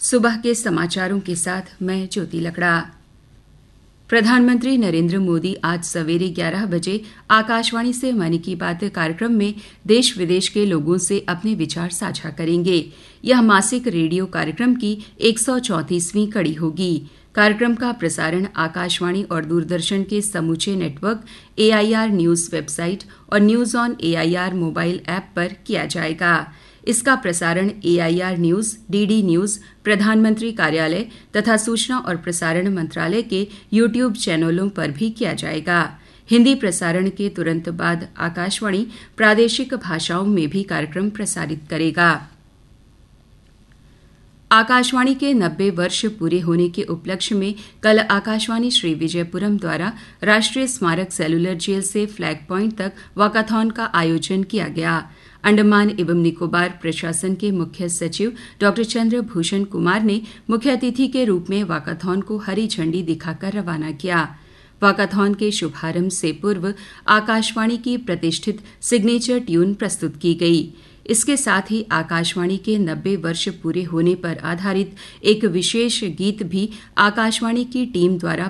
सुबह के समाचारों के साथ मैं ज्योति लकड़ा। प्रधानमंत्री नरेंद्र मोदी आज सवेरे 11 बजे आकाशवाणी से मन की बात कार्यक्रम में देश विदेश के लोगों से अपने विचार साझा करेंगे। यह मासिक रेडियो कार्यक्रम की 134वीं कड़ी होगी। कार्यक्रम का प्रसारण आकाशवाणी और दूरदर्शन के समूचे नेटवर्क AIR न्यूज वेबसाइट और news on AIR mobile app पर किया जाएगा। इसका प्रसारण AIR न्यूज, DD न्यूज, प्रधानमंत्री कार्यालय तथा सूचना और प्रसारण मंत्रालय के YouTube चैनलों पर भी किया जाएगा। हिंदी प्रसारण के तुरंत बाद आकाशवाणी प्रादेशिक भाषाओं में भी कार्यक्रम प्रसारित करेगा। आकाशवाणी के 90 वर्ष पूरे होने के उपलक्ष्य में कल आकाशवाणी श्री विजयपुरम द्वारा राष्ट्रीय स्मारक सेलुलर जेल से फ्लैग पॉइंट तक वॉकाथॉन का आयोजन किया गया। अंडमान एवं निकोबार प्रशासन के मुख्य सचिव डॉ चंद्रभूषण कुमार ने मुख्य अतिथि के रूप में वॉकाथॉन को हरी झंडी दिखाकर रवाना किया। वॉकाथॉन के शुभारंभ से पूर्व आकाशवाणी की प्रतिष्ठित सिग्नेचर ट्यून प्रस्तुत की गई। इसके साथ ही आकाशवाणी के 90 वर्ष पूरे होने पर आधारित एक विशेष गीत भी आकाशवाणी की टीम द्वारा